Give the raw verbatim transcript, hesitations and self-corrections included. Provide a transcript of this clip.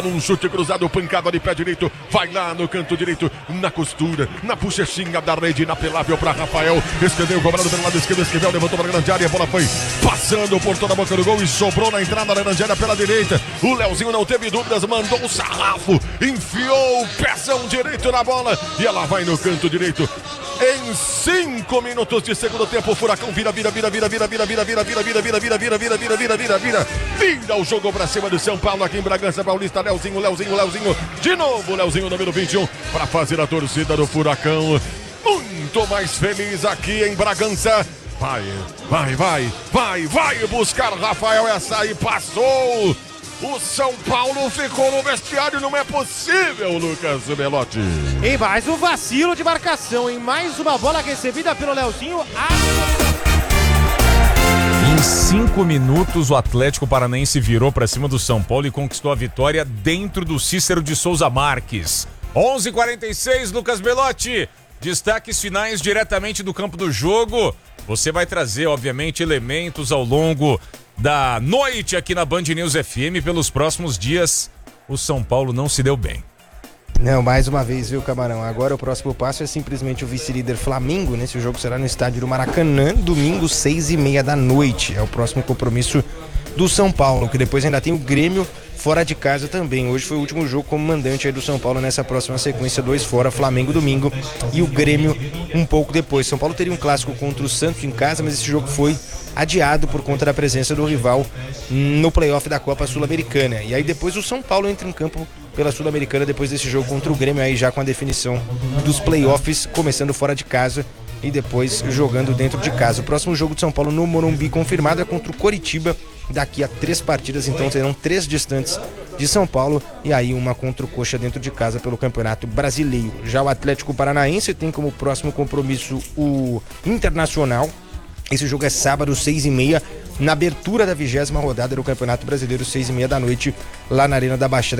tenta num chute cruzado, pancada de pé direito, vai lá no canto direito, na costura, na bochechinha da rede, inapelável para Rafael, estendeu, cobrado pelo lado esquerdo, Esquivel levantou para a grande área, a bola foi passando por toda a boca do gol e sobrou na entrada da grande área pela direita. O Leozinho não teve dúvidas, mandou o sarrafo, enfiou o pezão direito na bola e ela vai no canto direito. Em cinco minutos de segundo tempo, o Furacão vira, vira, vira, vira, vira, vira, vira, vira, vira, vira, vira, vira, vira, vira, vira, vira, vira, vira, vira o jogo pra cima do São Paulo aqui em Bragança Paulista. Leozinho, Leozinho, Leozinho, de novo, Leozinho número vinte e um, pra fazer a torcida do Furacão muito mais feliz aqui em Bragança. Vai, vai, vai, vai, vai buscar Rafael, essa aí passou. O São Paulo ficou no vestiário, não é possível, Lucas Belotti. E mais um vacilo de marcação, em mais uma bola recebida pelo Leozinho. Em cinco minutos, o Atlético Paranaense virou para cima do São Paulo e conquistou a vitória dentro do Cícero de Souza Marques. onze e quarenta e seis, Lucas Belotti. Destaques finais diretamente do campo do jogo. Você vai trazer, obviamente, elementos ao longo da noite aqui na Band News F M. Pelos próximos dias, o São Paulo não se deu bem. Não, mais uma vez, viu, Camarão? Agora o próximo passo é simplesmente o vice-líder Flamengo, né? Esse jogo será no estádio do Maracanã, domingo, seis e meia da noite. É o próximo compromisso do São Paulo, que depois ainda tem o Grêmio fora de casa também. Hoje foi o último jogo como mandante aí do São Paulo nessa próxima sequência, dois fora, Flamengo domingo e o Grêmio um pouco depois. São Paulo teria um clássico contra o Santos em casa, mas esse jogo foi adiado por conta da presença do rival no playoff da Copa Sul-Americana. E aí depois o São Paulo entra em campo pela Sul-Americana depois desse jogo contra o Grêmio, aí já com a definição dos playoffs, começando fora de casa e depois jogando dentro de casa. O próximo jogo de São Paulo no Morumbi confirmado é contra o Coritiba, daqui a três partidas, então serão três distantes de São Paulo e aí uma contra o Coxa dentro de casa pelo Campeonato Brasileiro. Já o Atlético Paranaense tem como próximo compromisso o Internacional. Esse jogo é sábado, seis e meia, na abertura da vigésima rodada do Campeonato Brasileiro, seis e meia da noite, lá na Arena da Baixada.